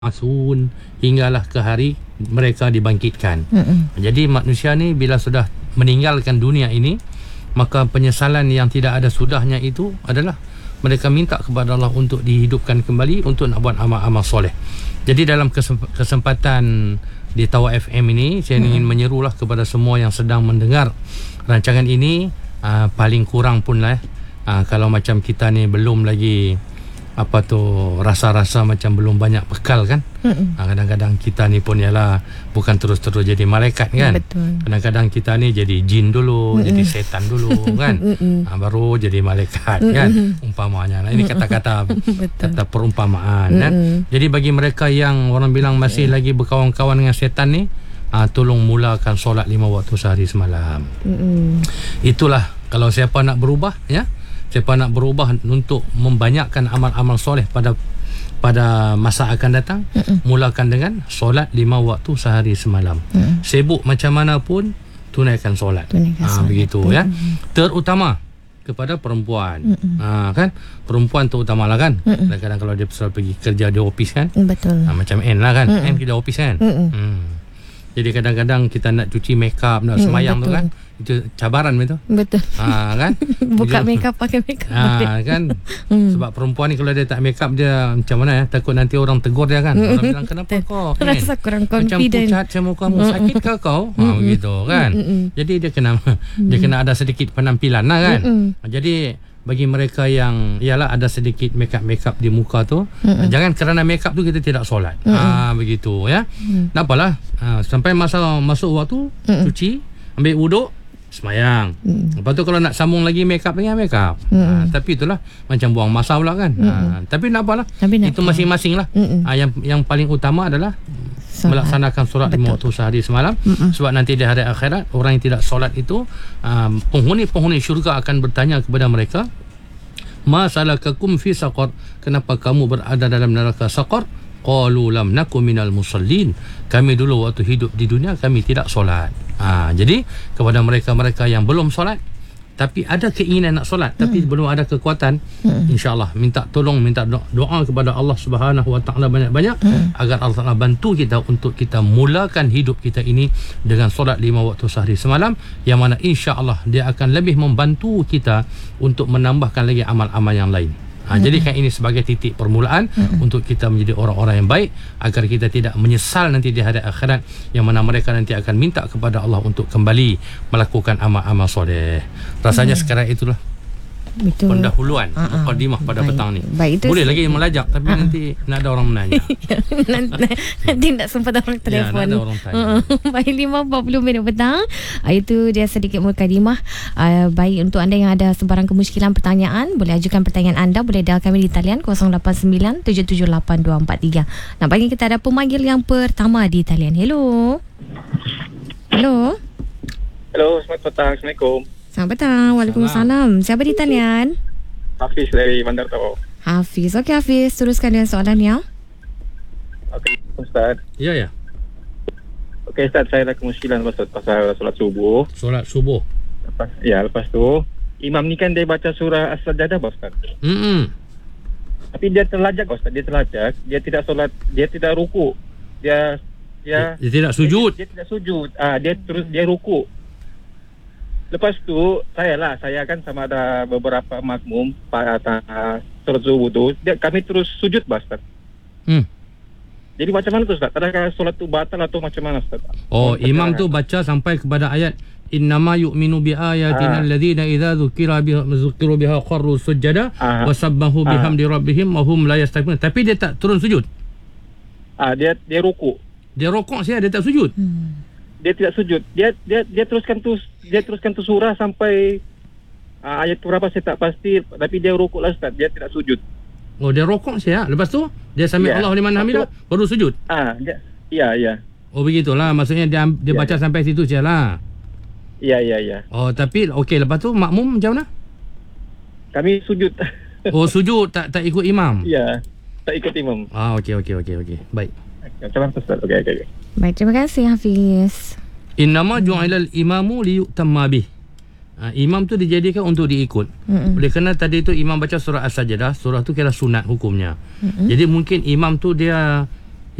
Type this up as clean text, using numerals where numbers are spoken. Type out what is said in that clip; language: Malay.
Asun hinggalah ke hari mereka dibangkitkan. Jadi manusia ni bila sudah meninggalkan dunia ini, maka penyesalan yang tidak ada sudahnya itu adalah mereka minta kepada Allah untuk dihidupkan kembali untuk nak buat amal-amal soleh. Jadi dalam kesempatan di Tawa FM ini, saya ingin menyerulah kepada semua yang sedang mendengar rancangan ini, paling kurang pun lah kalau macam kita ni belum lagi rasa-rasa macam belum banyak bekal kan. Kadang-kadang kita ni pun ialah bukan terus-terus jadi malaikat kan. Betul. Kadang-kadang kita ni jadi jin dulu, jadi setan dulu kan. Baru jadi malaikat kan, umpamanya. Ini kata-kata perumpamaan kan. Jadi bagi mereka yang orang bilang masih lagi berkawan-kawan dengan setan ni, tolong mulakan solat 5 waktu sehari semalam. Itulah kalau siapa nak berubah ya. Siapa nak berubah untuk membanyakkan amal-amal soleh pada masa akan datang, mulakan dengan solat 5 waktu sehari semalam. Sibuk macam mana pun, tunaikan solat. Begitu ya. Terutama kepada perempuan. Kan? Perempuan terutamalah kan. Kadang-kadang kalau dia pergi kerja di office kan. Betul. Macam N lah kan. N kerja office kan. Jadi kadang-kadang kita nak cuci makeup, nak semayang tu kan. Itu cabaran betul. Betul. Kan? Buka makeup, pakai makeup. Kan? Sebab perempuan ni kalau dia tak makeup, dia macam mana ya? Takut nanti orang tegur dia kan. Orang bilang kenapa kau rasa kurang confident. Macam pucat macam kamu, sakit ke kau? Begitu kan. Jadi dia kena ada sedikit penampilan lah kan. Jadi bagi mereka yang ialah ada sedikit makeup di muka tu, jangan kerana makeup tu kita tidak solat. Begitu ya. Tak apalah. Sampai masa masuk waktu cuci, ambil wuduk, semayang. Lepas tu kalau nak sambung lagi makeup dengan makeup. Tapi itulah macam buang masa pula kan. Tapi nak apalah. Itu masing-masing lah. Yang paling utama adalah melaksanakan solat 5 waktu sehari semalam. Sebab nanti di hari akhirat, orang yang tidak solat itu, penghuni-penghuni syurga akan bertanya kepada mereka, ma salakakum fi saqar, kenapa kamu berada dalam neraka saqar? Qalu lam naku minal musallin, kami dulu waktu hidup di dunia kami tidak solat. Jadi kepada mereka-mereka yang belum solat tapi ada keinginan nak solat tapi belum ada kekuatan, insya-Allah minta tolong, minta doa kepada Allah Subhanahu Wa Taala banyak-banyak agar Allah Taala bantu kita untuk kita mulakan hidup kita ini dengan solat 5 waktu sehari semalam, yang mana insya-Allah dia akan lebih membantu kita untuk menambahkan lagi amal-amal yang lain. Jadikan ini sebagai titik permulaan untuk kita menjadi orang-orang yang baik, agar kita tidak menyesal nanti di hari akhirat, yang mana mereka nanti akan minta kepada Allah untuk kembali melakukan amal-amal soleh. Rasanya sekarang itulah pendahuluan mukadimah pada petang ni. Boleh lagi melajak tapi nanti nak ada orang menanya. nanti tak sempat orang telefon. Nak ada orang tanya. Baik, 5:40 petang. Itu dia sedikit mukadimah. Baik, untuk anda yang ada sebarang kemusykilan pertanyaan, boleh ajukan pertanyaan anda, boleh dial kami di talian 089-778-243. Nampaknya kita ada pemanggil yang pertama di talian. Hello. Hello, selamat petang. Assalamualaikum. Selamat petang. Waalaikumsalam. Siapa di talian? Hafiz dari Bandar Tawau. Hafiz. Okey Hafiz, teruskan dengan soalannya. Okey, Ustaz. Ya. Okey Ustaz, saya ada kemusykilan pasal solat subuh. Solat subuh. Lepas tu imam ni kan dia baca surah As-Sajdah, Ustaz. Tapi dia terlajak, Ustaz. Dia terlajak. Dia tidak solat, dia tidak ruku. Dia tidak sujud. Dia tidak sujud. Dia ruku. Lepas tu saya kan sama ada beberapa makmum solat subuh tu, kami terus sujud, Ustaz. Jadi macam mana tu, Ustaz? Adakah solat tu batal atau macam mana, Ustaz? Imam tu baca sampai kepada ayat innama yu'minu bi ayatina alladhina idza dhukiru biha qarru sujada wa sabbahu bihamdi rabbihim wa hum la yastakbirun. Tapi dia tak turun sujud. Dia ruku. Dia rokok dia tak sujud. Dia tidak sujud. Dia teruskan tu surah sampai ayat berapa saya tak pasti, tapi dia rukuk lah, Ustaz. Dia tidak sujud. Dia rokok lepas tu dia sami Allahu liman hamidah baru sujud. Ya. Begitulah, maksudnya dia baca sampai situ sajalah. Ya. Tapi okey, lepas tu makmum macam mana? Kami sujud. Sujud tak ikut imam. Ya, tak ikut imam. Okey. Baik. Macam mana, Ustaz? Okey. Baik, terima kasih Hafiz. Innama ju'ilal imamu liyutamma bih. Imam tu dijadikan untuk diikut. Oleh kerana tadi tu imam baca surah As-Sajdah, surah tu kira sunat hukumnya. Jadi mungkin imam tu dia